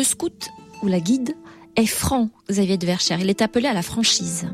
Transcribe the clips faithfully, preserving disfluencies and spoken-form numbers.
scout ou la guide est franc, Xavier de Verschère. Il est appelé à la franchise.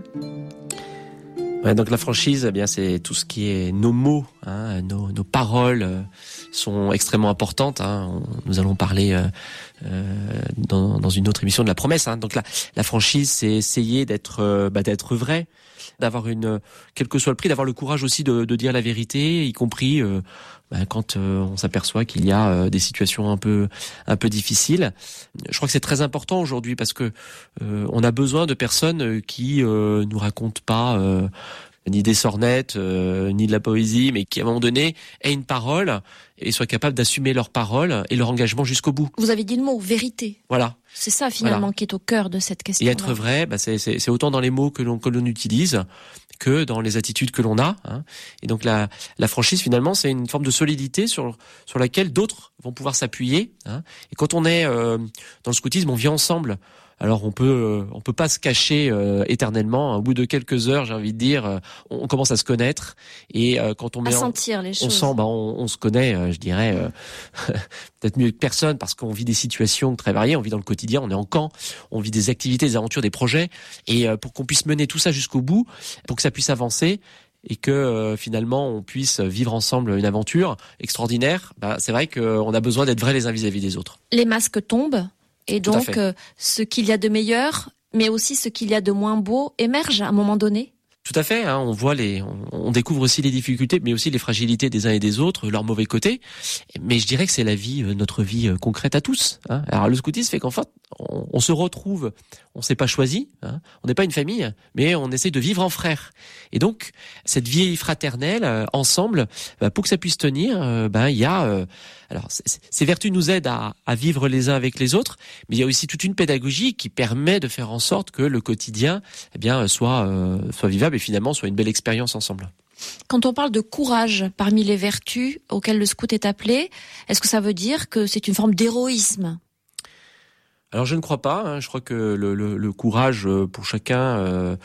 Ouais, donc la franchise, eh bien, c'est tout ce qui est nos mots, hein, nos, nos paroles euh, sont extrêmement importantes. Hein. On, nous allons parler euh, euh, dans, dans une autre émission de la promesse. Hein. Donc la, la franchise, c'est essayer d'être, euh, bah, d'être vrai, d'avoir une, quel que soit le prix, d'avoir le courage aussi de, de dire la vérité, y compris euh, bah, quand euh, on s'aperçoit qu'il y a euh, des situations un peu, un peu difficiles. Je crois que c'est très important aujourd'hui parce que euh, on a besoin de personnes qui euh, nous racontent pas euh, ni des sornettes, euh, ni de la poésie, mais qui à un moment donné aient une parole et soient capables d'assumer leur parole et leur engagement jusqu'au bout. Vous avez dit le mot vérité. Voilà. C'est ça finalement voilà. qui est au cœur de cette question. Et être vrai, bah, c'est, c'est, c'est autant dans les mots que l'on, que l'on utilise que dans les attitudes que l'on a. Hein. Et donc la, la franchise finalement, c'est une forme de solidité sur sur laquelle d'autres vont pouvoir s'appuyer. Hein. Et quand on est euh, dans le scoutisme, on vit ensemble. Alors on peut euh, on peut pas se cacher euh, éternellement. Au bout de quelques heures, j'ai envie de dire, euh, on, on commence à se connaître et euh, quand on met à en, sentir les choses. On sent, bah on, on se connaît, euh, je dirais euh, peut-être mieux que personne parce qu'on vit des situations très variées. On vit dans le quotidien, on est en camp, on vit des activités, des aventures, des projets et euh, pour qu'on puisse mener tout ça jusqu'au bout, pour que ça puisse avancer. Et que euh, finalement on puisse vivre ensemble une aventure extraordinaire. Bah, c'est vrai qu'on a besoin d'être vrais les uns vis-à-vis des autres. Les masques tombent. Et donc, euh, ce qu'il y a de meilleur, mais aussi ce qu'il y a de moins beau, émerge à un moment donné. Tout à fait. Hein, on voit les, on, on découvre aussi les difficultés, mais aussi les fragilités des uns et des autres, leurs mauvais côtés. Mais je dirais que c'est la vie, notre vie concrète à tous. Hein. Alors le scoutisme fait qu'en fait, on, on se retrouve. On s'est pas choisi. Hein, on n'est pas une famille, mais on essaie de vivre en frères. Et donc cette vie fraternelle euh, ensemble, bah, pour que ça puisse tenir, euh, ben il y a euh, alors ces vertus nous aident à, à vivre les uns avec les autres, mais il y a aussi toute une pédagogie qui permet de faire en sorte que le quotidien, eh bien, soit euh, soit vivable et finalement soit une belle expérience ensemble. Quand on parle de courage parmi les vertus auxquelles le scout est appelé, est-ce que ça veut dire que c'est une forme d'héroïsme ? Alors je ne crois pas. Hein. Je crois que le, le, le courage pour chacun euh,